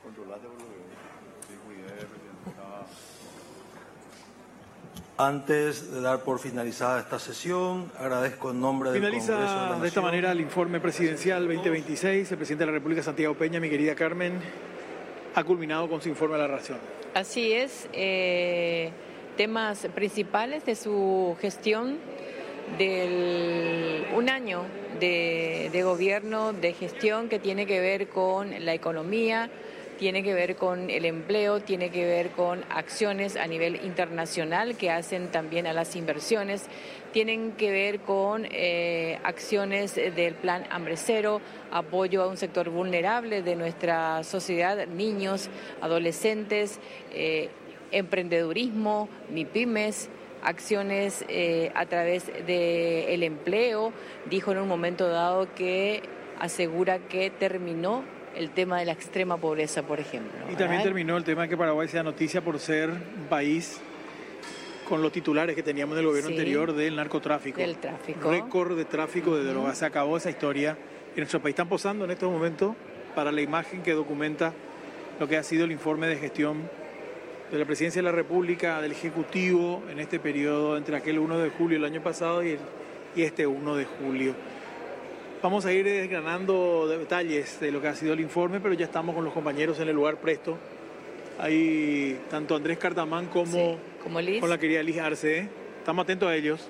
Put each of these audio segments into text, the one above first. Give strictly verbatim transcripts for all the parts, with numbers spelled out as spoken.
Controlate por lo que sí, cuidé, presidente. Estaba... Antes de dar por finalizada esta sesión, agradezco en nombre del Congreso de la Finaliza Nación. de esta manera el informe presidencial veinte veintiséis. El presidente de la República, Santiago Peña, mi querida Carmen, ha culminado con su informe a la Nación. Así es, eh, temas principales de su gestión del un año de, de gobierno, de gestión que tiene que ver con la economía, tiene que ver con el empleo, tiene que ver con acciones a nivel internacional que hacen también a las inversiones, tienen que ver con eh, acciones del plan Hambre Cero, apoyo a un sector vulnerable de nuestra sociedad, niños, adolescentes, eh, emprendedurismo, MIPYMES, acciones eh, a través del empleo. Dijo en un momento dado que asegura que terminó el tema de la extrema pobreza, por ejemplo. Y también terminó el tema de que Paraguay sea noticia por ser un país con los titulares que teníamos del gobierno sí, anterior del narcotráfico. Del tráfico. Récord de tráfico uh-huh. de drogas. Se acabó esa historia. En nuestro país están posando en estos momentos para la imagen que documenta lo que ha sido el informe de gestión de la Presidencia de la República, del Ejecutivo, en este periodo entre aquel uno de julio del año pasado y, el, y este uno de julio. Vamos a ir desgranando detalles de lo que ha sido el informe, pero ya estamos con los compañeros en el lugar presto. Hay tanto Andrés Cartamán como, sí, como Liz. Con la querida Liz Arce. Estamos atentos a ellos.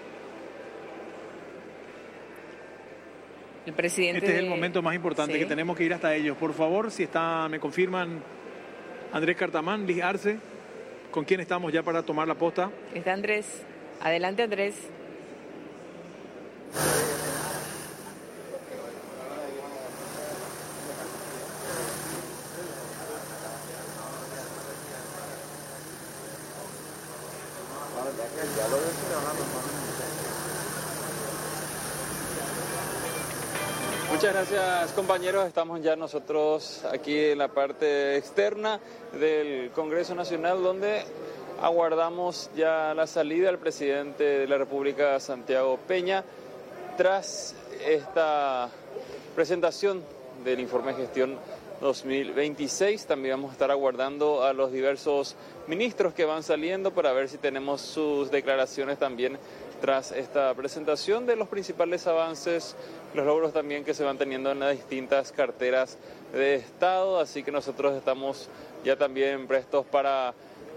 El presidente este es el de... momento más importante sí. que tenemos que ir hasta ellos. Por favor, si está, me confirman Andrés Cartamán, Liz Arce, ¿con quién estamos ya para tomar la posta? Está Andrés. Adelante, Andrés. Muchas gracias, compañeros. Estamos ya nosotros aquí en la parte externa del Congreso Nacional, donde aguardamos ya la salida del presidente de la República, Santiago Peña, tras esta presentación del informe de gestión dos mil veintiséis. También vamos a estar aguardando a los diversos ministros que van saliendo para ver si tenemos sus declaraciones también tras esta presentación de los principales avances, los logros también que se van teniendo en las distintas carteras de Estado. Así que nosotros estamos ya también prestos para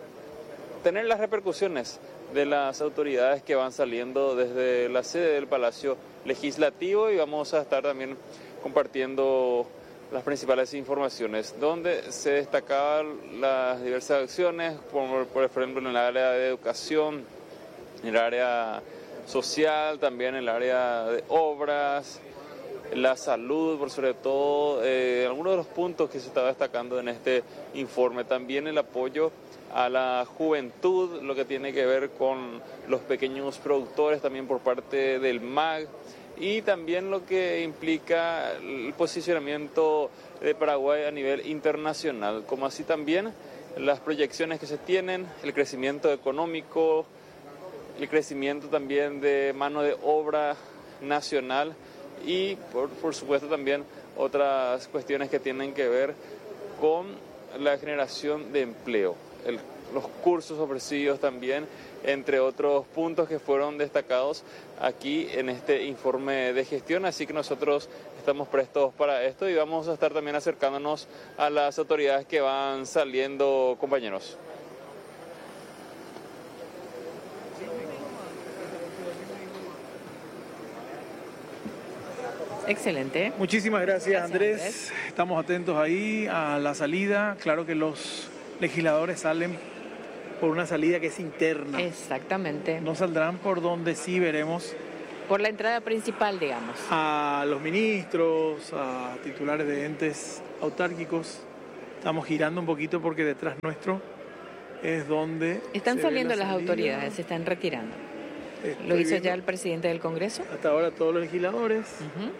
tener las repercusiones de las autoridades que van saliendo desde la sede del Palacio Legislativo, y vamos a estar también compartiendo las principales informaciones, donde se destacaban las diversas acciones, por, por ejemplo en el área de educación, en el área social, también en el área de obras, la salud, por sobre todo, eh, algunos de los puntos que se estaba destacando en este informe. También el apoyo a la juventud, lo que tiene que ver con los pequeños productores, también por parte del M A G, y también lo que implica el posicionamiento de Paraguay a nivel internacional, como así también las proyecciones que se tienen, el crecimiento económico, el crecimiento también de mano de obra nacional y por, por supuesto también otras cuestiones que tienen que ver con la generación de empleo, el, los cursos ofrecidos también, entre otros puntos que fueron destacados aquí en este informe de gestión. Así que nosotros estamos prestos para esto y vamos a estar también acercándonos a las autoridades que van saliendo, compañeros. Excelente. Muchísimas gracias, gracias Andrés. Andrés. Estamos atentos ahí a la salida. Claro que los legisladores salen por una salida que es interna. Exactamente. No saldrán por donde sí veremos. Por la entrada principal, digamos. A los ministros, a titulares de entes autárquicos. Estamos girando un poquito porque detrás nuestro es donde... Están saliendo las autoridades, se están retirando. Estoy Lo hizo viendo. Ya el presidente del Congreso. Hasta ahora todos los legisladores. Uh-huh.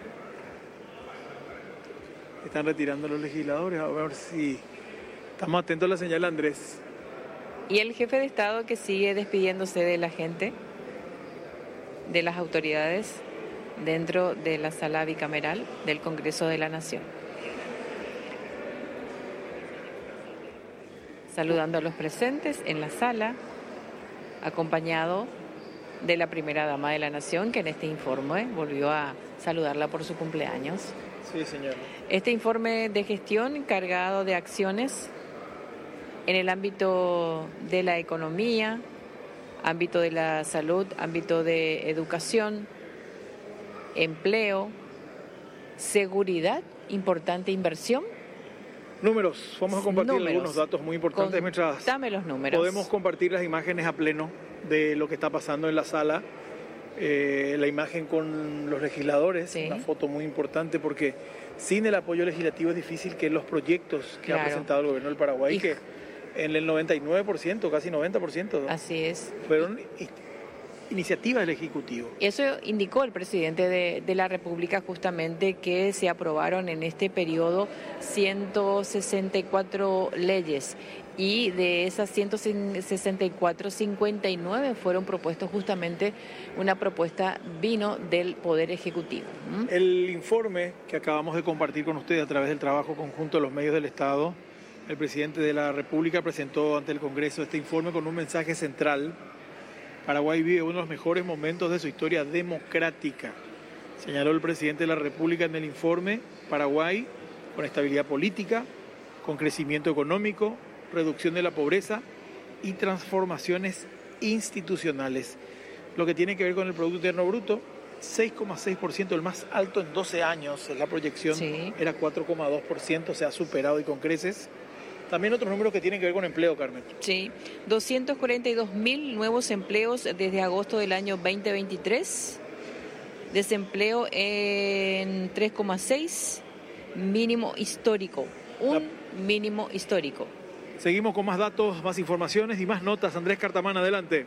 Están retirando los legisladores. A ver si... Estamos atentos a la señal, Andrés. Y el jefe de Estado que sigue despidiéndose de la gente, de las autoridades, dentro de la sala bicameral del Congreso de la Nación. saludando a los presentes en la sala, acompañado de la primera dama de la Nación, que en este informe volvió a saludarla por su cumpleaños. Sí, señor. Este informe de gestión cargado de acciones en el ámbito de la economía, ámbito de la salud, ámbito de educación, empleo, seguridad, importante inversión. Números, vamos a compartir Números. algunos datos muy importantes mientras Dame los números. podemos compartir las imágenes a pleno de lo que está pasando en la sala. Eh, la imagen con los legisladores, Sí. una foto muy importante porque sin el apoyo legislativo es difícil que los proyectos que Claro. ha presentado el gobierno del Paraguay, Y- que en el noventa y nueve por ciento, casi noventa por ciento, ¿no? Así es. fueron i- iniciativas del Ejecutivo. Eso indicó el presidente de, de la República justamente que se aprobaron en este periodo ciento sesenta y cuatro leyes y de esas ciento sesenta y cuatro, cincuenta y nueve fueron propuestos justamente, una propuesta vino del Poder Ejecutivo. ¿Mm? El informe que acabamos de compartir con ustedes a través del trabajo conjunto de los medios del Estado, el presidente de la República presentó ante el Congreso este informe con un mensaje central. Paraguay vive uno de los mejores momentos de su historia democrática, señaló el presidente de la República en el informe. Paraguay con estabilidad política, con crecimiento económico, reducción de la pobreza y transformaciones institucionales. Lo que tiene que ver con el Producto Interno Bruto, seis coma seis por ciento, el más alto en doce años, la proyección Sí. era cuatro coma dos por ciento, se ha superado y con creces. También otros números que tienen que ver con empleo, Carmen. Sí, doscientos cuarenta y dos mil nuevos empleos desde agosto del año veinte veintitrés, desempleo en tres coma seis, mínimo histórico, un mínimo histórico. Seguimos con más datos, más informaciones y más notas. Andrés Cartamán, adelante.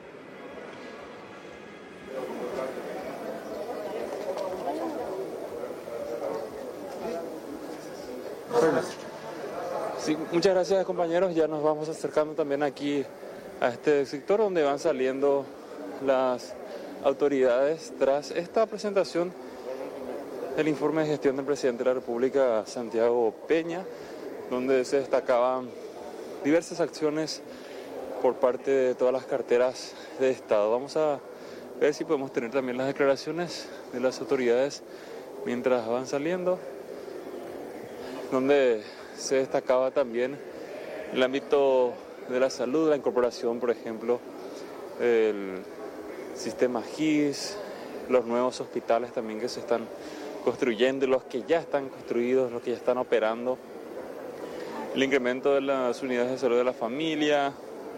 Sí, muchas gracias, compañeros. Ya nos vamos acercando también aquí a este sector donde van saliendo las autoridades tras esta presentación del informe de gestión del presidente de la República, Santiago Peña, donde se destacaban diversas acciones por parte de todas las carteras de Estado. Vamos a ver si podemos tener también las declaraciones de las autoridades mientras van saliendo, donde se destacaba también el ámbito de la salud, la incorporación, por ejemplo, del sistema G I S, los nuevos hospitales también que se están construyendo, los que ya están construidos, los que ya están operando, el incremento de las unidades de salud de la familia,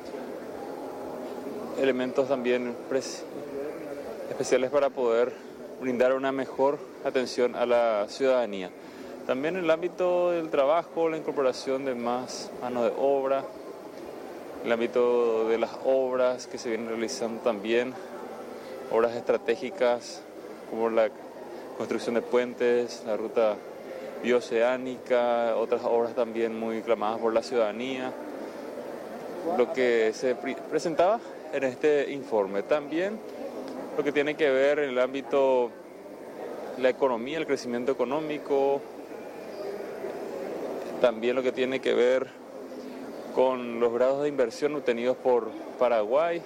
elementos también especiales para poder brindar una mejor atención a la ciudadanía. También en el ámbito del trabajo, la incorporación de más mano de obra, el ámbito de las obras que se vienen realizando también, obras estratégicas como la construcción de puentes, la ruta bioceánica, otras obras también muy clamadas por la ciudadanía, lo que se pre- presentaba en este informe. También lo que tiene que ver en el ámbito de la economía, el crecimiento económico, también lo que tiene que ver con los grados de inversión obtenidos por Paraguay,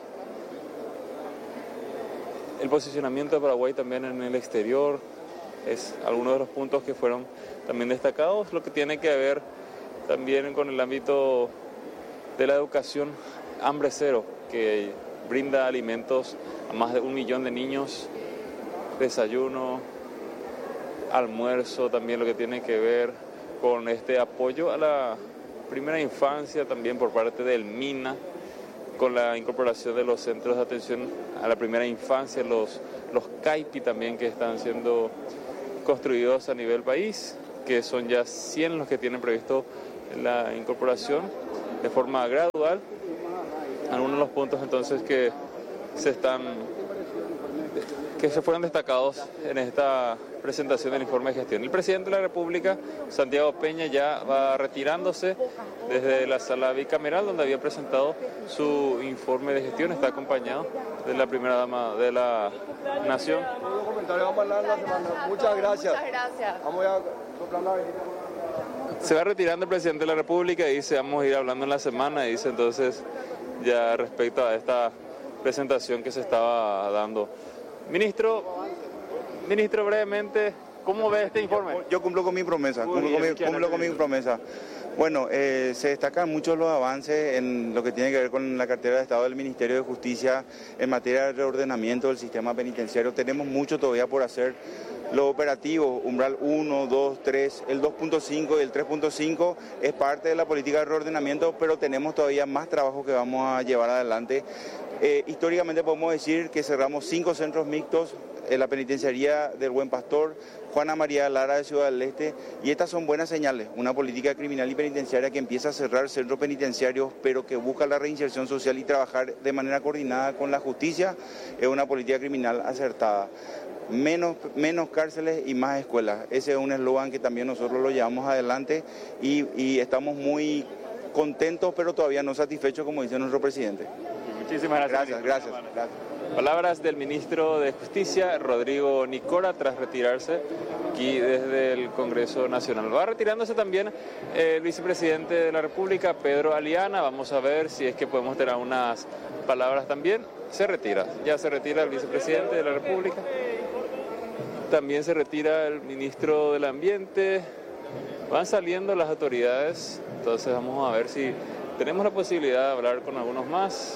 el posicionamiento de Paraguay también en el exterior, es algunos de los puntos que fueron también destacados, lo que tiene que ver también con el ámbito de la educación, Hambre Cero, que brinda alimentos a más de un millón de niños, desayuno, almuerzo, también lo que tiene que ver con este apoyo a la primera infancia, también por parte del MINA, con la incorporación de los centros de atención a la primera infancia, los, los CAIPI también que están siendo construidos a nivel país, que son ya cien los que tienen previsto la incorporación de forma gradual. Algunos de los puntos entonces que se están que se fueron destacados en esta presentación del informe de gestión. El presidente de la República, Santiago Peña, ya va retirándose desde la sala bicameral donde había presentado su informe de gestión. Está acompañado de la primera dama de la Nación. Muchas gracias. Muchas gracias. Vamos a soplar la velita. Se va retirando el presidente de la República y dice, vamos a ir hablando en la semana, y dice entonces ya respecto a esta presentación que se estaba dando. Ministro, ministro, brevemente, ¿cómo ve este informe? Yo cumplo con mi promesa, Muy cumplo, bien, con, mi, ¿qué cumplo hará con mi el promesa. Bueno, eh, se destacan muchos los avances en lo que tiene que ver con la cartera de Estado del Ministerio de Justicia en materia de reordenamiento del sistema penitenciario. Tenemos mucho todavía por hacer. Lo operativo, umbral uno, dos, tres, el dos punto cinco y el tres punto cinco es parte de la política de reordenamiento, pero tenemos todavía más trabajo que vamos a llevar adelante. Eh, históricamente podemos decir que cerramos cinco centros mixtos en la penitenciaría del Buen Pastor, Juana María Lara de Ciudad del Este, y estas son buenas señales, una política criminal y penitenciaria que empieza a cerrar centros penitenciarios, pero que busca la reinserción social y trabajar de manera coordinada con la justicia, es una política criminal acertada. Menos, menos cárceles y más escuelas. Ese es un eslogan que también nosotros lo llevamos adelante y, y estamos muy contentos, pero todavía no satisfechos, como dice nuestro presidente. Muchísimas gracias. Gracias, gracias, gracias. Palabras del ministro de Justicia, Rodrigo Nicora, tras retirarse aquí desde el Congreso Nacional. Va retirándose también el vicepresidente de la República, Pedro Aliana. Vamos a ver si es que podemos tener unas palabras también. Se retira, ya se retira el vicepresidente de la República. También se retira el ministro del Ambiente. Van saliendo las autoridades, entonces vamos a ver si tenemos la posibilidad de hablar con algunos más.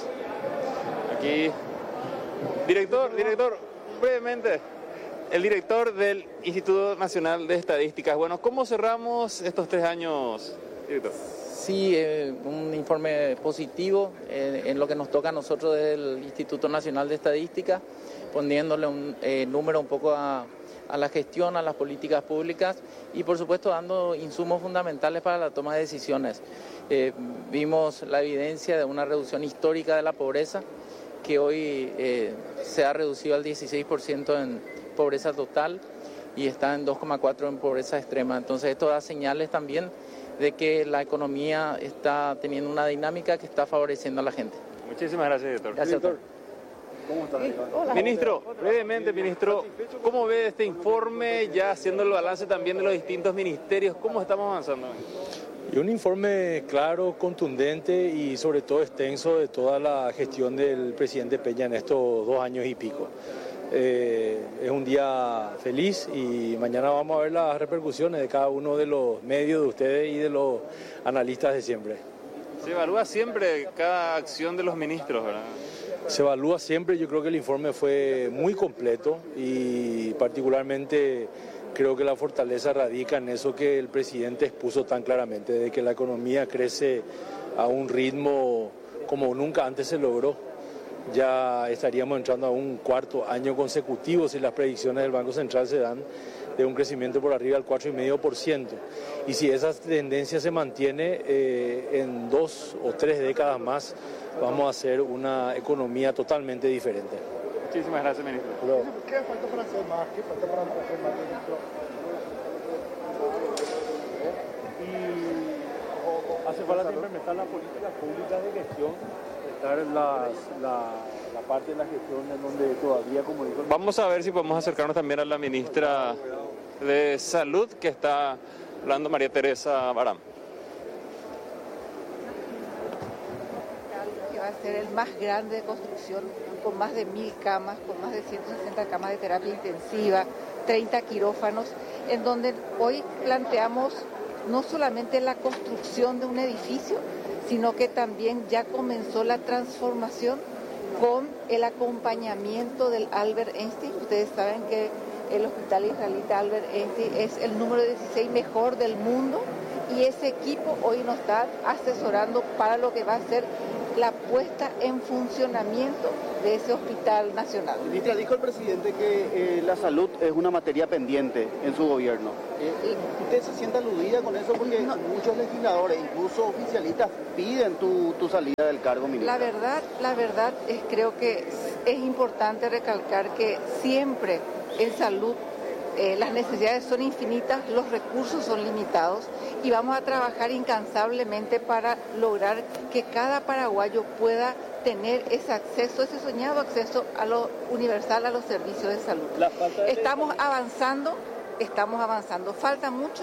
Aquí, director, director, brevemente, el director del Instituto Nacional de Estadísticas. Bueno, ¿cómo cerramos estos tres años, director? Sí, eh, un informe positivo eh, en lo que nos toca a nosotros del Instituto Nacional de Estadística, poniéndole un eh, número un poco a, a la gestión, a las políticas públicas y por supuesto dando insumos fundamentales para la toma de decisiones. Eh, vimos la evidencia de una reducción histórica de la pobreza, que hoy eh, se ha reducido al dieciséis por ciento en pobreza total y está en dos coma cuatro por ciento en pobreza extrema. Entonces esto da señales también de que la economía está teniendo una dinámica que está favoreciendo a la gente. Muchísimas gracias, director. Gracias, doctor. ¿Cómo estás? Ministro, brevemente, ministro, ¿cómo ve este informe, ya haciendo el balance también de los distintos ministerios? ¿Cómo estamos avanzando? Y un informe claro, contundente y sobre todo extenso de toda la gestión del presidente Peña en estos dos años y pico. Eh, es un día feliz y mañana vamos a ver las repercusiones de cada uno de los medios de ustedes y de los analistas de siempre. Se evalúa siempre cada acción de los ministros, ¿verdad? Se evalúa siempre, yo creo que el informe fue muy completo y particularmente creo que la fortaleza radica en eso que el presidente expuso tan claramente, de que la economía crece a un ritmo como nunca antes se logró. Ya estaríamos entrando a un cuarto año consecutivo si las predicciones del Banco Central se dan de un crecimiento por arriba del cuatro coma cinco por ciento. Y si esa tendencia se mantiene eh, en dos o tres décadas más, vamos a hacer una economía totalmente diferente. Muchísimas gracias, ministro. Pero, ¿Qué falta para hacer más? ¿Qué falta para hacer más, ministro? Y hace falta implementar las políticas públicas de gestión, estar en las, la, la parte de la gestión en donde todavía, como dijo el... Vamos a ver si podemos acercarnos también a la ministra de Salud, que está hablando, María Teresa Barán. Que va a ser el más grande de construcción, con más de mil camas, con más de ciento sesenta camas de terapia intensiva, treinta quirófanos, en donde hoy planteamos no solamente la construcción de un edificio, sino que también ya comenzó la transformación con el acompañamiento del Albert Einstein. Ustedes saben que el Hospital Israelita Albert Einstein es el número dieciséis mejor del mundo y ese equipo hoy nos está asesorando para lo que va a ser la puesta en funcionamiento de ese hospital nacional. Ministra, dijo el presidente que eh, la salud es una materia pendiente en su gobierno. Eh, ¿Usted se siente aludida con eso? Porque no, muchos legisladores, incluso oficialistas, piden tu, tu salida del cargo, ministra. La verdad, la verdad es creo que es importante recalcar que siempre en salud eh, las necesidades son infinitas, los recursos son limitados y vamos a trabajar incansablemente para lograr que cada paraguayo pueda tener ese acceso, ese soñado acceso a lo universal a los servicios de salud. La falta de... Estamos avanzando, estamos avanzando. Falta mucho,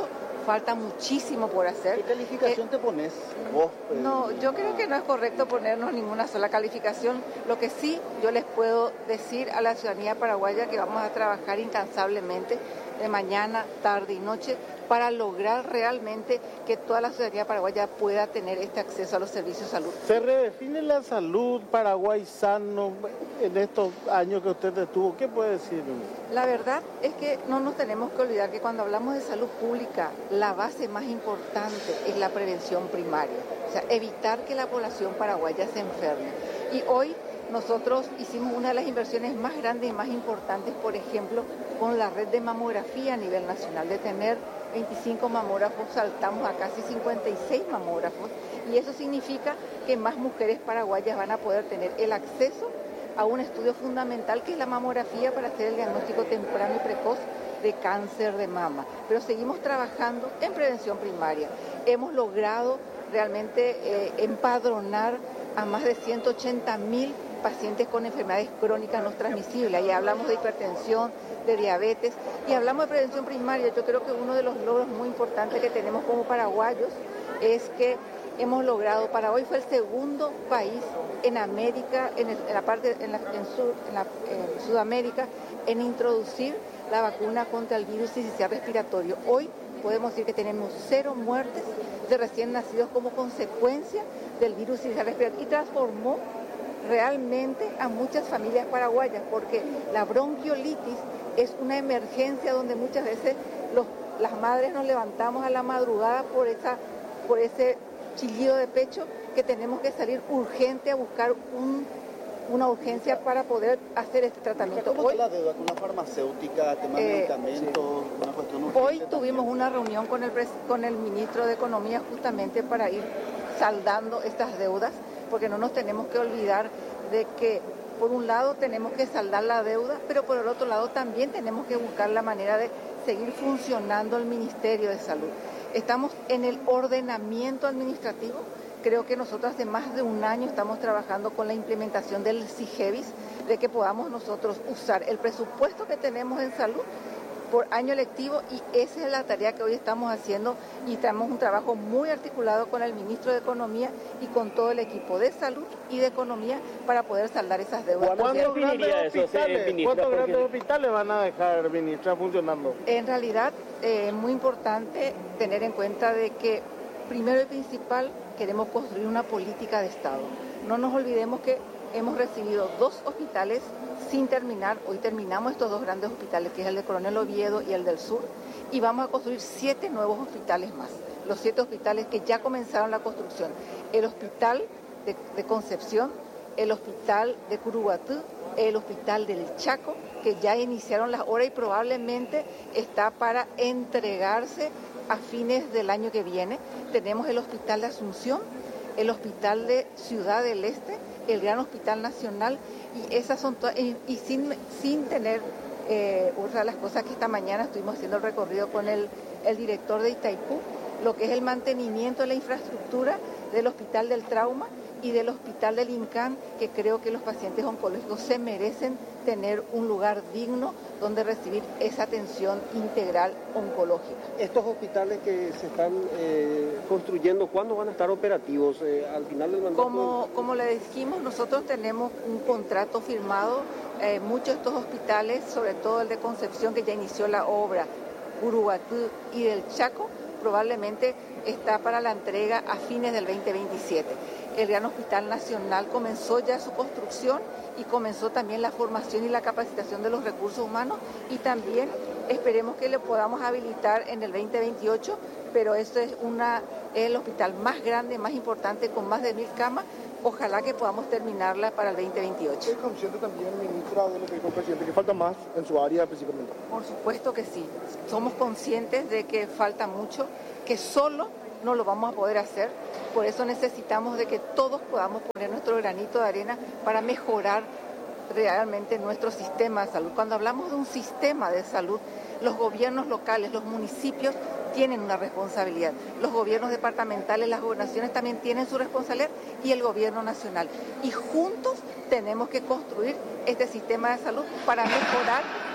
falta muchísimo por hacer. ¿Qué calificación eh, te pones vos? Eh, no, yo creo que no es correcto ponernos ninguna sola calificación. Lo que sí yo les puedo decir a la ciudadanía paraguaya que vamos a trabajar incansablemente de mañana, tarde y noche para lograr realmente que toda la ciudadanía paraguaya pueda tener este acceso a los servicios de salud. ¿Se redefine la salud Paraguay sano en estos años que usted estuvo? ¿Qué puede decir? La verdad es que no nos tenemos que olvidar que cuando hablamos de salud pública, la base más importante es la prevención primaria, o sea, evitar que la población paraguaya se enferme. Y hoy nosotros hicimos una de las inversiones más grandes y más importantes, por ejemplo, con la red de mamografía a nivel nacional. De tener veinticinco mamógrafos, saltamos a casi cincuenta y seis mamógrafos, y eso significa que más mujeres paraguayas van a poder tener el acceso a un estudio fundamental que es la mamografía para hacer el diagnóstico temprano y precoz de cáncer de mama. Pero seguimos trabajando en prevención primaria. Hemos logrado realmente eh, empadronar a más de ciento ochenta mil pacientes con enfermedades crónicas no transmisibles. Ahí hablamos de hipertensión, de diabetes y hablamos de prevención primaria. Yo creo que uno de los logros muy importantes que tenemos como paraguayos es que hemos logrado, Paraguay fue el segundo país en América, en, el, en la parte, en, la, en, sur, en, la, en Sudamérica, en introducir la vacuna contra el virus sincicial respiratorio. Hoy podemos decir que tenemos cero muertes de recién nacidos como consecuencia del virus sincicial respiratorio y transformó realmente a muchas familias paraguayas, porque la bronquiolitis es una emergencia donde muchas veces los, las madres nos levantamos a la madrugada por, esa, por ese chillido de pecho que tenemos que salir urgente a buscar un, una urgencia para poder hacer este tratamiento. ¿Cómo está la deuda con la farmacéutica, tema de eh, medicamentos? Sí. Una cuestión urgente Hoy tuvimos también una reunión con el, con el ministro de Economía justamente para ir saldando estas deudas, porque no nos tenemos que olvidar de que por un lado tenemos que saldar la deuda, pero por el otro lado también tenemos que buscar la manera de seguir funcionando el Ministerio de Salud. Estamos en el ordenamiento administrativo. Creo que nosotros hace más de un año estamos trabajando con la implementación del SIGEVIS, de que podamos nosotros usar el presupuesto que tenemos en salud por año lectivo, y esa es la tarea que hoy estamos haciendo, y tenemos un trabajo muy articulado con el ministro de Economía y con todo el equipo de salud y de economía para poder saldar esas deudas. ¿Cuántos grandes hospitales, ¿cuántos grandes hospitales van a dejar, ministra, funcionando? En realidad eh, es muy importante tener en cuenta de que primero y principal queremos construir una política de Estado. No nos olvidemos que hemos recibido dos hospitales sin terminar. Hoy terminamos estos dos grandes hospitales, que es el de Coronel Oviedo y el del Sur, y vamos a construir siete nuevos hospitales más. Los siete hospitales que ya comenzaron la construcción. El hospital de, de Concepción, el hospital de Curuguatú, el hospital del Chaco, que ya iniciaron las obras y probablemente está para entregarse a fines del año que viene. Tenemos el hospital de Asunción, el hospital de Ciudad del Este, el Gran Hospital Nacional, y esas son todas, y, y sin, sin tener eh, otra de las cosas que esta mañana estuvimos haciendo el recorrido con el, el director de Itaipú, lo que es el mantenimiento de la infraestructura del Hospital del Trauma y del Hospital del INCAN, que creo que los pacientes oncológicos se merecen tener un lugar digno donde recibir esa atención integral oncológica. Estos hospitales que se están eh, construyendo, ¿cuándo van a estar operativos? Eh, ¿Al final del mandato? Como, como le dijimos, nosotros tenemos un contrato firmado. Eh, muchos de estos hospitales, sobre todo el de Concepción, que ya inició la obra, Curuguatú y del Chaco, probablemente está para la entrega a fines del veinte veintisiete. El Gran Hospital Nacional comenzó ya su construcción y comenzó también la formación y la capacitación de los recursos humanos, y también esperemos que le podamos habilitar en el veinte veintiocho, pero esto es, una, es el hospital más grande, más importante, con más de mil camas. Ojalá que podamos terminarla para el veinte veintiocho. ¿Es consciente también, ministra, de lo que dijo el presidente, que falta más en su área específicamente? Por supuesto que sí. Somos conscientes de que falta mucho, que solo no lo vamos a poder hacer. Por eso necesitamos de que todos podamos poner nuestro granito de arena para mejorar realmente nuestro sistema de salud. Cuando hablamos de un sistema de salud, los gobiernos locales, los municipios tienen una responsabilidad. Los gobiernos departamentales, las gobernaciones también tienen su responsabilidad, y el gobierno nacional. Y juntos tenemos que construir este sistema de salud para mejorar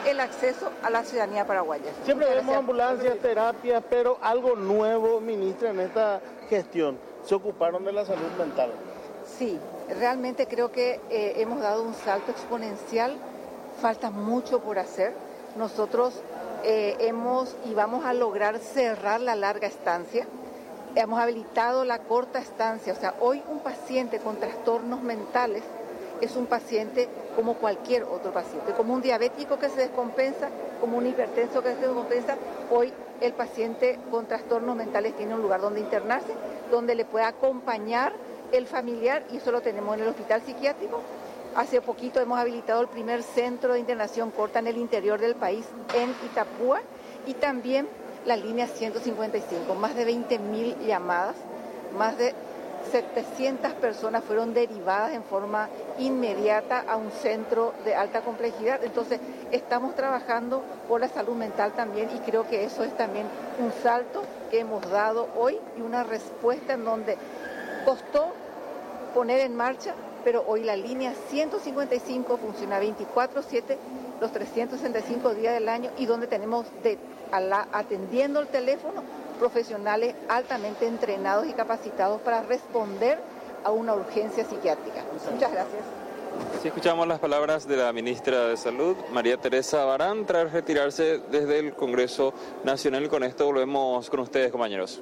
el acceso a la ciudadanía paraguaya. Siempre Muchas vemos gracias. ambulancias, terapias, pero algo nuevo, ministra, en esta gestión. Se ocuparon de la salud mental. Sí, realmente creo que eh, hemos dado un salto exponencial. Falta mucho por hacer. Nosotros eh, hemos y vamos a lograr cerrar la larga estancia. Hemos habilitado la corta estancia. O sea, hoy un paciente con trastornos mentales es un paciente como cualquier otro paciente, como un diabético que se descompensa, como un hipertenso que se descompensa. Hoy el paciente con trastornos mentales tiene un lugar donde internarse, donde le pueda acompañar el familiar, y eso lo tenemos en el hospital psiquiátrico. Hace poquito hemos habilitado el primer centro de internación corta en el interior del país, en Itapúa, y también la línea ciento cincuenta y cinco, más de veinte mil llamadas, más de setecientas personas fueron derivadas en forma inmediata a un centro de alta complejidad. Entonces, estamos trabajando por la salud mental también, y creo que eso es también un salto que hemos dado hoy y una respuesta en donde costó poner en marcha, pero hoy la línea ciento cincuenta y cinco funciona veinticuatro siete, los trescientos sesenta y cinco días del año, y donde tenemos de, a la, atendiendo el teléfono profesionales altamente entrenados y capacitados para responder a una urgencia psiquiátrica. Muchas gracias. Sí, escuchamos las palabras de la ministra de Salud, María Teresa Barán, tras retirarse desde el Congreso Nacional. Y con esto volvemos con ustedes, compañeros.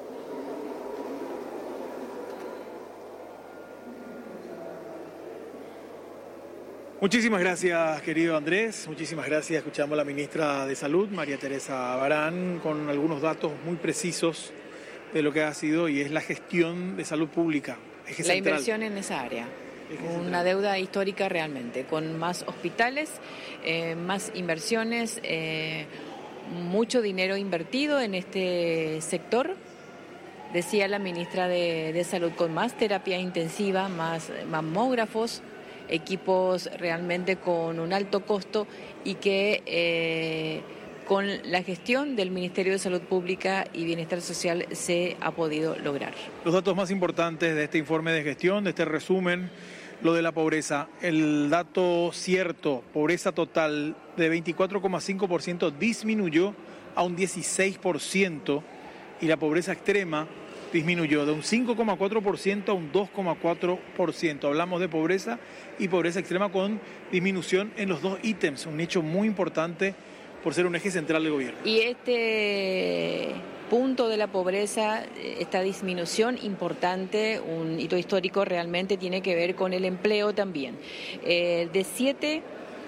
Muchísimas gracias, querido Andrés. Muchísimas gracias. Escuchamos a la ministra de Salud, María Teresa Barán, con algunos datos muy precisos de lo que ha sido y es la gestión de salud pública. Eje la central. Inversión en esa área. Eje Una central. deuda histórica realmente, con más hospitales, eh, más inversiones, eh, mucho dinero invertido en este sector. Decía la ministra de, de Salud, con más terapia intensiva, más mamógrafos, equipos realmente con un alto costo, y que eh, con la gestión del Ministerio de Salud Pública y Bienestar Social se ha podido lograr. Los datos más importantes de este informe de gestión, de este resumen, lo de la pobreza. El dato cierto, pobreza total de veinticuatro coma cinco por ciento disminuyó a un dieciséis por ciento, y la pobreza extrema disminuyó de un cinco coma cuatro por ciento a un dos coma cuatro por ciento. Hablamos de pobreza y pobreza extrema con disminución en los dos ítems, un hecho muy importante por ser un eje central del gobierno. Y este punto de la pobreza, esta disminución importante, un hito histórico realmente, tiene que ver con el empleo también. Eh, de siete,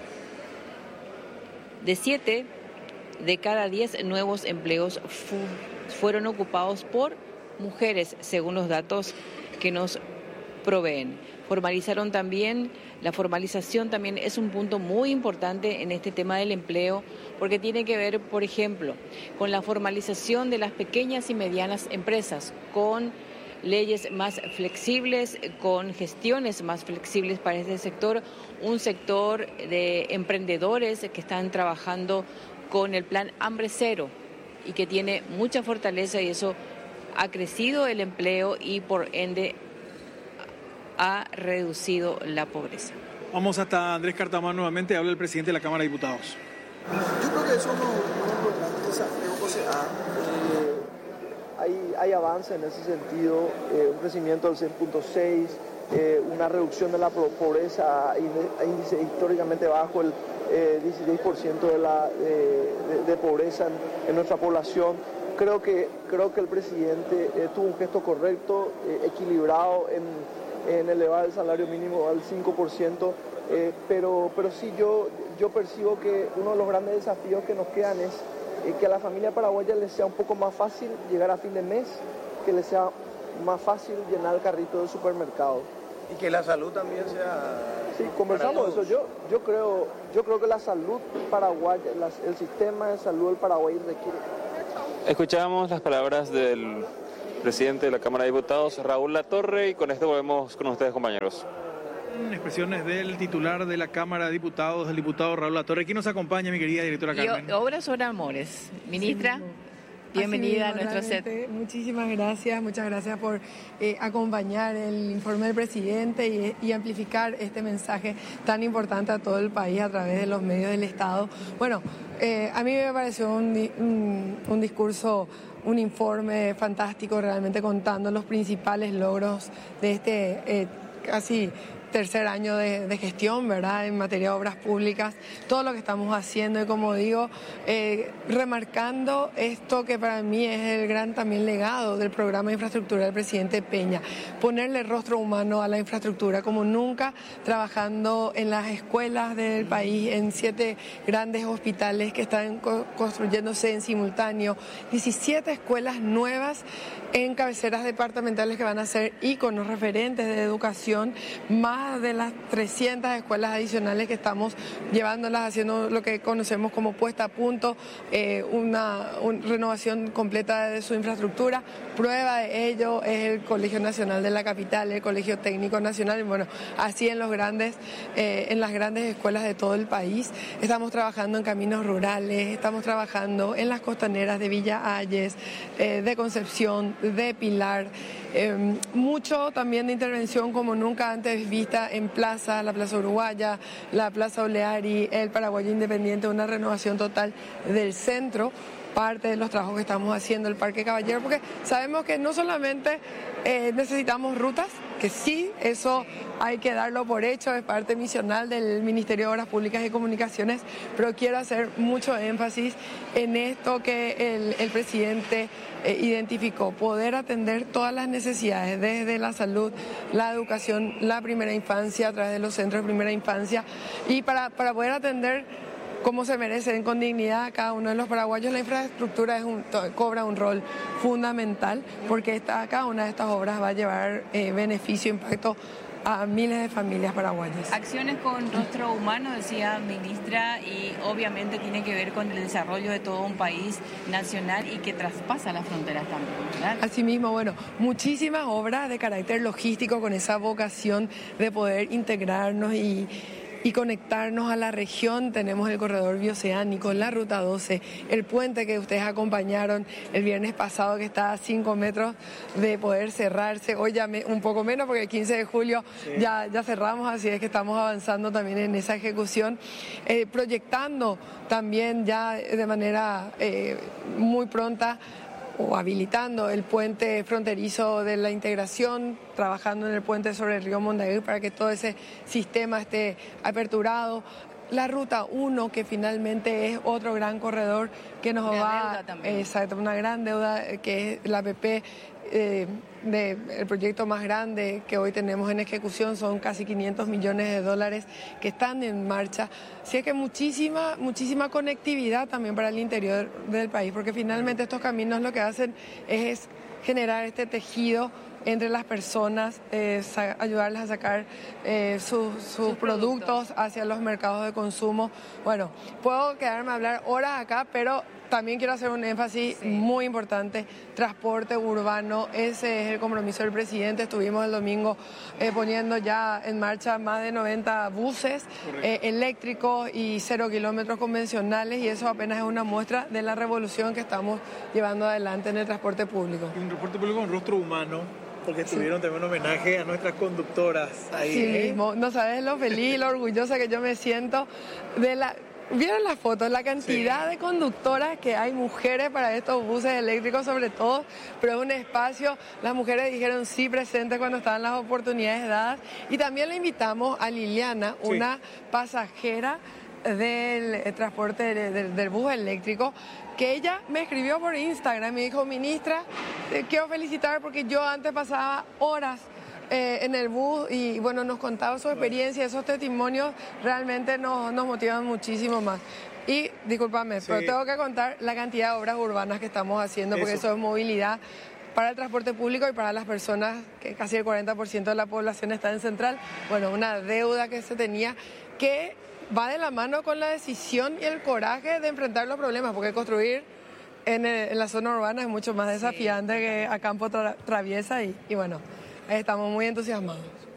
de siete de cada diez nuevos empleos fu, fueron ocupados por mujeres, según los datos que nos proveen. Formalizaron también, la formalización también es un punto muy importante en este tema del empleo, porque tiene que ver, por ejemplo, con la formalización de las pequeñas y medianas empresas, con leyes más flexibles, con gestiones más flexibles para este sector, un sector de emprendedores que están trabajando con el plan Hambre Cero y que tiene mucha fortaleza, y eso ha crecido el empleo y por ende ha reducido la pobreza. Vamos hasta Andrés Cartamán nuevamente, habla el presidente de la Cámara de Diputados. Yo creo que eso no, no es importante desafío, o sea, eh, hay, hay avance en ese sentido, eh, un crecimiento del seis punto seis, eh, una reducción de la pobreza, índice históricamente bajo, el eh, dieciséis por ciento de, la, eh, de, de pobreza en, en nuestra población. Creo que, creo que el presidente eh, tuvo un gesto correcto, eh, equilibrado en, en elevar el salario mínimo al cinco por ciento, eh, pero, pero sí yo, yo percibo que uno de los grandes desafíos que nos quedan es eh, que a la familia paraguaya le sea un poco más fácil llegar a fin de mes, que le sea más fácil llenar el carrito del supermercado. Y que la salud también sea... Sí, conversamos de eso. Yo, yo, creo, yo creo que la salud paraguaya, las, el sistema de salud del Paraguay requiere... Escuchamos las palabras del presidente de la Cámara de Diputados, Raúl Latorre, y con esto volvemos con ustedes, compañeros. Expresiones del titular de la Cámara de Diputados, el diputado Raúl Latorre. ¿Quién nos acompaña, mi querida directora Carmen? Y Obras sobre Amores. Ministra. Sí, Bienvenida a nuestro set. Muchísimas gracias, muchas gracias por eh, acompañar el informe del presidente y, y amplificar este mensaje tan importante a todo el país a través de los medios del Estado. Bueno, eh, a mí me pareció un, un, un discurso, un informe fantástico, realmente contando los principales logros de este eh, casi tercer año de, de gestión, ¿verdad?, en materia de obras públicas, todo lo que estamos haciendo y, como digo, eh, remarcando esto que para mí es el gran también legado del programa de infraestructura del presidente Peña, ponerle rostro humano a la infraestructura como nunca, trabajando en las escuelas del país, en siete grandes hospitales que están co- construyéndose en simultáneo, diecisiete escuelas nuevas en cabeceras departamentales que van a ser íconos, referentes de educación, más de las trescientas escuelas adicionales que estamos llevándolas, haciendo lo que conocemos como puesta a punto, eh, una, una renovación completa de su infraestructura. Prueba de ello es el Colegio Nacional de la Capital, el Colegio Técnico Nacional, y bueno, así en los grandes, eh, en las grandes escuelas de todo el país. Estamos trabajando en caminos rurales, estamos trabajando en las costaneras de Villa Ayes, eh, de Concepción, de Pilar. Eh, mucho también de intervención como nunca antes vista en plazas, la Plaza Uruguaya, la Plaza Oleari, el Paraguayo Independiente, una renovación total del centro, parte de los trabajos que estamos haciendo, el Parque Caballero, porque sabemos que no solamente eh, necesitamos rutas, que sí, eso hay que darlo por hecho, es parte misional del Ministerio de Obras Públicas y Comunicaciones, pero quiero hacer mucho énfasis en esto que el, el presidente eh, identificó, poder atender todas las necesidades, desde la salud, la educación, la primera infancia, a través de los centros de primera infancia, y para, para poder atender como se merecen, con dignidad a cada uno de los paraguayos. La infraestructura es un, cobra un rol fundamental, porque esta, cada una de estas obras va a llevar eh, beneficio, impacto a miles de familias paraguayas. Acciones con rostro humano, decía ministra, y obviamente tiene que ver con el desarrollo de todo un país nacional y que traspasa las fronteras también, ¿verdad? Asimismo, bueno, muchísimas obras de carácter logístico con esa vocación de poder integrarnos y y conectarnos a la región. Tenemos el corredor bioceánico, la ruta doce, el puente que ustedes acompañaron el viernes pasado, que está a cinco metros de poder cerrarse. Hoy ya me, un poco menos, porque el quince de julio sí. ya, ya cerramos, así es que estamos avanzando también en esa ejecución, eh, proyectando también ya de manera eh, muy pronta o habilitando el puente fronterizo de la integración, trabajando en el puente sobre el río Mondaguí para que todo ese sistema esté aperturado. La ruta uno, que finalmente es otro gran corredor que nos la va... Deuda también. Exacto, una gran deuda que es la A P P, eh, de, el proyecto más grande que hoy tenemos en ejecución, son casi quinientos millones de dólares que están en marcha. Así es que muchísima, muchísima conectividad también para el interior del país, porque finalmente estos caminos lo que hacen es generar este tejido entre las personas, eh, ayudarles a sacar eh, su, sus, sus productos. productos hacia los mercados de consumo. Bueno, puedo quedarme a hablar horas acá, pero también quiero hacer un énfasis sí. muy importante, transporte urbano, ese es el compromiso del presidente. Estuvimos el domingo eh, poniendo ya en marcha más de noventa buses eh, eléctricos y cero kilómetros convencionales, y eso apenas es una muestra de la revolución que estamos llevando adelante en el transporte público. Un transporte público con rostro humano, porque estuvieron sí. también un homenaje a nuestras conductoras ahí. Sí ¿eh? mismo, no sabes lo feliz y lo orgullosa que yo me siento de la... ¿Vieron las fotos? La cantidad sí. de conductoras que hay, mujeres para estos buses eléctricos sobre todo, pero es un espacio, las mujeres dijeron sí presentes cuando estaban las oportunidades dadas, y también le invitamos a Liliana, sí. una pasajera del transporte del, del, del bus eléctrico, que ella me escribió por Instagram y me dijo: ministra, te quiero felicitar porque yo antes pasaba horas Eh, en el bus, y bueno, nos contaba su experiencia, esos testimonios realmente nos, nos motivan muchísimo más. Y discúlpame, sí. pero tengo que contar la cantidad de obras urbanas que estamos haciendo, porque eso, eso es movilidad para el transporte público y para las personas, que casi el cuarenta por ciento de la población está en Central. Bueno, una deuda que se tenía, que va de la mano con la decisión y el coraje de enfrentar los problemas, porque construir en, el, en la zona urbana es mucho más desafiante sí. que a campo tra traviesa, y, y bueno, estamos muy entusiasmados.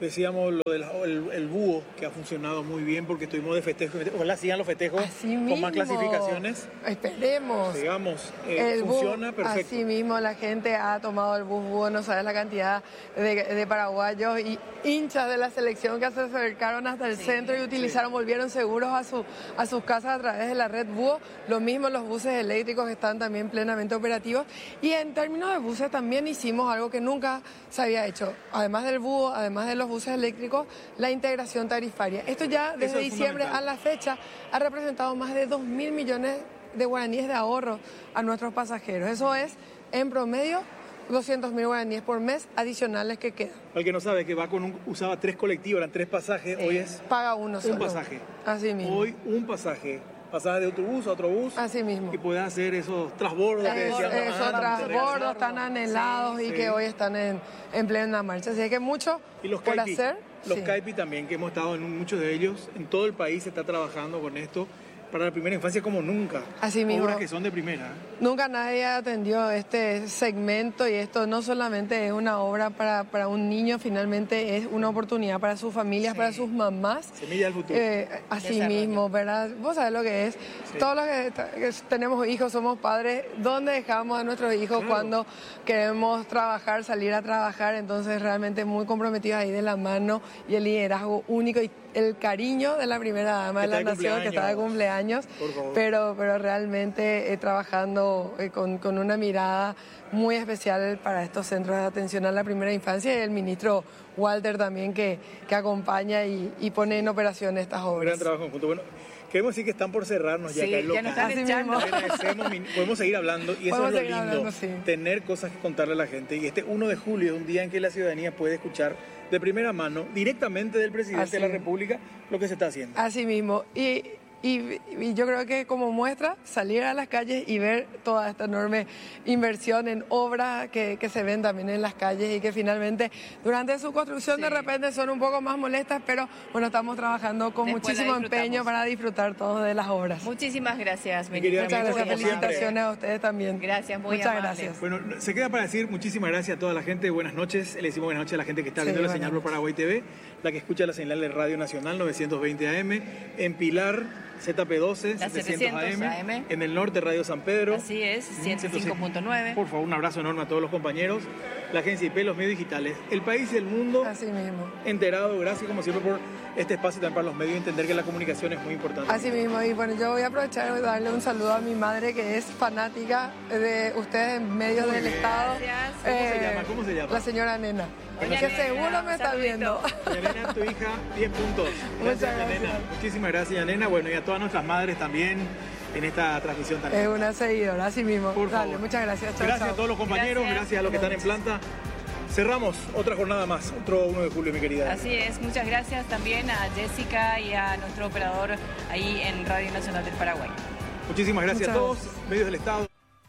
Decíamos lo del el, el búho, que ha funcionado muy bien porque estuvimos de festejo. Ojalá sigan los festejos así con mismo. Más clasificaciones. Esperemos. Digamos, eh, el funciona bus, perfecto. Así mismo la gente ha tomado el bus búho, no sabes la cantidad de, de paraguayos y hinchas de la selección que se acercaron hasta el sí, centro y utilizaron, sí. volvieron seguros a, su, a sus casas a través de la red búho. Lo mismo los buses eléctricos están también plenamente operativos. Y en términos de buses también hicimos algo que nunca se había hecho. Además del búho, además de los buses eléctricos, la integración tarifaria. Esto ya desde diciembre a la fecha ha representado más de dos mil millones de guaraníes de ahorro a nuestros pasajeros. Eso es, en promedio, doscientos mil guaraníes por mes adicionales que quedan. Al que no sabe que va con un, usaba tres colectivos, eran tres pasajes, sí. hoy es paga uno solo. Un pasaje. Así mismo. Hoy un pasaje. Pasar de otro bus a otro bus. Así mismo. Y poder hacer esos transbordos que decíamos. Esos transbordos tan anhelados sí, y sí. que hoy están en, en plena marcha. Así que mucho y los por caipi, hacer. Los sí. caipi también, que hemos estado en muchos de ellos. En todo el país se está trabajando con esto. Para la primera infancia como nunca. Así mismo. Obras que son de primera. Nunca nadie atendió este segmento y esto no solamente es una obra para, para un niño, finalmente es una oportunidad para sus familias, sí. para sus mamás. Semilla del futuro. Eh, así mismo, ¿verdad? Vos sabés lo que es. Sí. Todos los que, que tenemos hijos, somos padres, ¿dónde dejamos a nuestros hijos claro. cuando queremos trabajar, salir a trabajar? Entonces realmente muy comprometidos ahí de la mano y el liderazgo único y el cariño de la primera dama de la nación que está de cumpleaños, pero, pero realmente eh, trabajando eh, con, con una mirada muy especial para estos centros de atención a la primera infancia y el ministro Walter también que, que acompaña y, y pone en operación estas obras. Gran trabajo conjunto. Bueno, queremos decir que están por cerrarnos ya sí, acá en ya nos están echando. Agradecemos, podemos seguir hablando y eso podemos es lo lindo, hablando, sí. tener cosas que contarle a la gente. Y este uno de julio es un día en que la ciudadanía puede escuchar de primera mano, directamente del presidente Así. de la República, lo que se está haciendo. Así mismo. Y, y, y yo creo que como muestra, salir a las calles y ver toda esta enorme inversión en obras que, que se ven también en las calles y que finalmente durante su construcción sí. de repente son un poco más molestas, pero bueno, estamos trabajando con Después muchísimo empeño para disfrutar todos de las obras. Muchísimas gracias, Muchas gracias, felicitaciones a ustedes también. Gracias, muy Muchas amable. gracias. Bueno, se queda para decir muchísimas gracias a toda la gente, buenas noches, le decimos buenas noches a la gente que está sí, viendo la señal por Paraguay T V, la que escucha la señal de Radio Nacional novecientos veinte A M, en Pilar Z P doce, setecientos A M, en el norte Radio San Pedro. Así es, ciento cinco punto nueve. Por favor, un abrazo enorme a todos los compañeros, la agencia I P, los medios digitales, el país y el mundo. Así mismo. Enterado, gracias como siempre por este espacio también para los medios, entender que la comunicación es muy importante. Así mismo, y bueno, yo voy a aprovechar y darle un saludo a mi madre que es fanática de ustedes en medios muy del bien. Estado. Gracias. ¿Cómo eh, se llama? ¿Cómo se llama? La señora Nena. Doña que Nena, seguro me está viendo. Yanena, tu hija, diez puntos. Gracias, Muchas gracias. Yanena. Muchísimas gracias, Yanena. Bueno, y a todas nuestras madres también en esta transmisión también. Es una seguidora, así mismo. Por Dale, favor. muchas gracias. Chao, gracias chao. a todos los compañeros, gracias, gracias a los que están en planta. Cerramos otra jornada más, otro uno de julio, mi querida. Así es, muchas gracias también a Jessica y a nuestro operador ahí en Radio Nacional del Paraguay. Muchísimas gracias muchas a todos, gracias. Medios del Estado.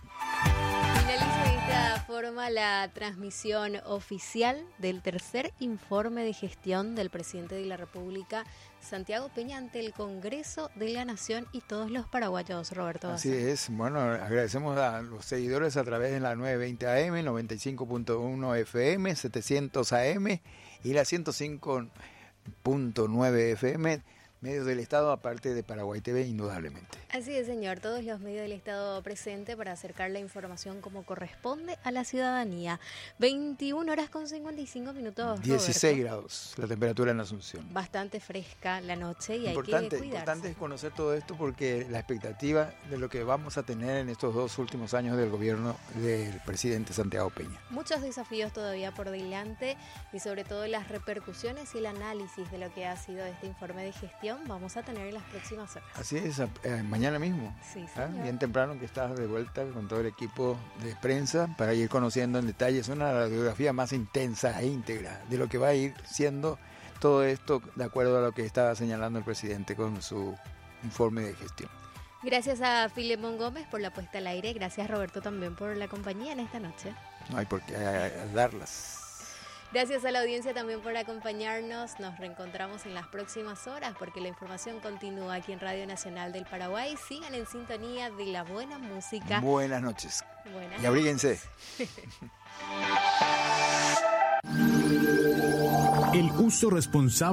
Forma la transmisión oficial del tercer informe de gestión del presidente de la República, Santiago Peña, ante el Congreso de la Nación y todos los paraguayos, Roberto. Así Baza. Es, bueno, agradecemos a los seguidores a través de la novecientos veinte A M, noventa y cinco punto uno F M, setecientos A M y la ciento cinco punto nueve F M. Medios del Estado, aparte de Paraguay T V, indudablemente. Así es, señor. Todos los medios del Estado presentes para acercar la información como corresponde a la ciudadanía. veintiuna horas con cincuenta y cinco minutos, dieciséis Roberto. Grados, la temperatura en Asunción. Bastante fresca la noche y importante, hay que cuidarse. Importante es conocer todo esto porque la expectativa de lo que vamos a tener en estos dos últimos años del gobierno del presidente Santiago Peña. Muchos desafíos todavía por delante y sobre todo las repercusiones y el análisis de lo que ha sido este informe de gestión vamos a tener en las próximas horas. Así es, eh, mañana mismo. Sí, ¿Ah? Bien temprano que estás de vuelta con todo el equipo de prensa para ir conociendo en detalles una radiografía más intensa e íntegra de lo que va a ir siendo todo esto de acuerdo a lo que estaba señalando el presidente con su informe de gestión. Gracias a Filemón Gómez por la puesta al aire, gracias Roberto también por la compañía en esta noche. No hay por qué darlas. Gracias a la audiencia también por acompañarnos. Nos reencontramos en las próximas horas porque la información continúa aquí en Radio Nacional del Paraguay. Sigan en sintonía de la buena música. Buenas noches. Buenas y abríguense. noches. El uso responsable